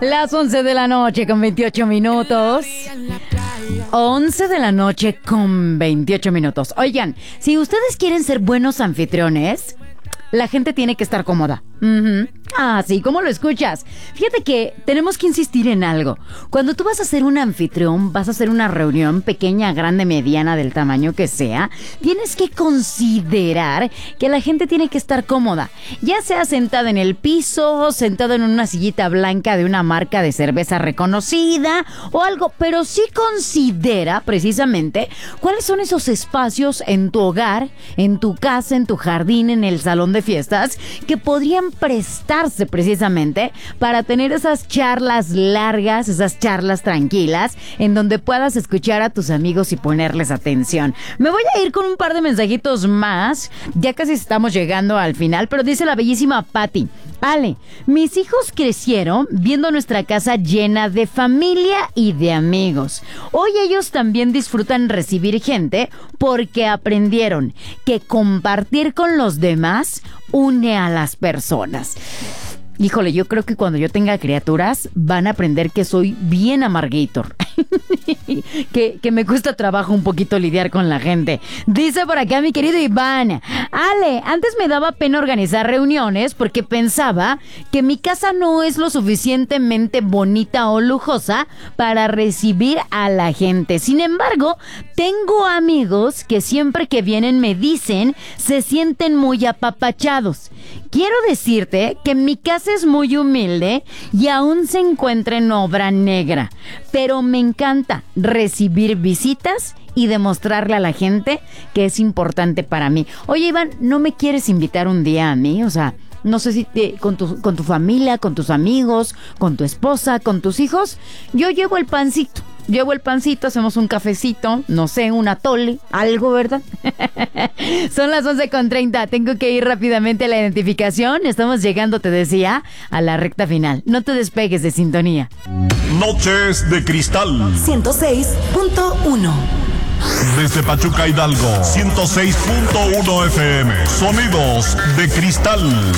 Las 11 de la noche con 28 minutos. 11 de la noche con 28 minutos. Oigan, si ustedes quieren ser buenos anfitriones, la gente tiene que estar cómoda. Así como lo escuchas. Fíjate que tenemos que insistir en algo. Cuando tú vas a ser un anfitrión, vas a hacer una reunión pequeña, grande, mediana, del tamaño que sea, tienes que considerar que la gente tiene que estar cómoda. Ya sea sentada en el piso, sentada en una sillita blanca de una marca de cerveza reconocida o algo, pero sí considera precisamente cuáles son esos espacios en tu hogar, en tu casa, en tu jardín, en el salón de fiestas, que podrían prestarse precisamente para tener esas charlas largas, esas charlas tranquilas, en donde puedas escuchar a tus amigos y ponerles atención. Me voy a ir con un par de mensajitos más, ya casi estamos llegando al final, pero dice la bellísima Patti: Ale, mis hijos crecieron viendo nuestra casa llena de familia y de amigos. Hoy ellos también disfrutan recibir gente porque aprendieron que compartir con los demás une a las personas. Híjole, yo creo que cuando yo tenga criaturas van a aprender que soy bien amargator. que me cuesta trabajo un poquito lidiar con la gente. Dice por acá mi querido Iván: Ale, antes me daba pena organizar reuniones porque pensaba que mi casa no es lo suficientemente bonita o lujosa para recibir a la gente. Sin embargo, tengo amigos que siempre que vienen me dicen se sienten muy apapachados. Quiero decirte que mi casa es muy humilde y aún se encuentra en obra negra, pero me encanta recibir visitas y demostrarle a la gente que es importante para mí. Oye, Iván, ¿no me quieres invitar un día a mí? O sea, no sé si con tu familia, con tus amigos, con tu esposa, con tus hijos. Yo llevo el pancito. Hacemos un cafecito, no sé, un atole, algo, ¿verdad? Son las 11:30, tengo que ir rápidamente a la identificación. Estamos llegando, te decía, a la recta final. No te despegues de sintonía. Noches de Cristal 106.1. Desde Pachuca, Hidalgo, 106.1 FM. Sonidos de cristal.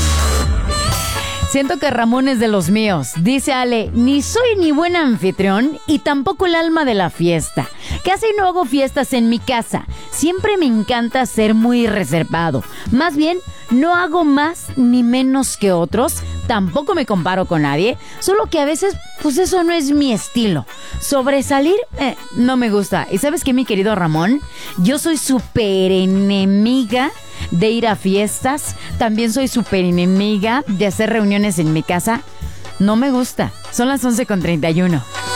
Siento que Ramón es de los míos. Dice Ale: ni soy ni buen anfitrión y tampoco el alma de la fiesta. Casi no hago fiestas en mi casa. Siempre me encanta ser muy reservado. Más bien, no hago más ni menos que otros. Tampoco me comparo con nadie. Solo que a veces, pues eso no es mi estilo. Sobresalir, no me gusta. ¿Y sabes qué, mi querido Ramón? Yo soy súper enemiga de ir a fiestas. También soy súper enemiga de hacer reuniones en mi casa. No me gusta. Son las 11:31.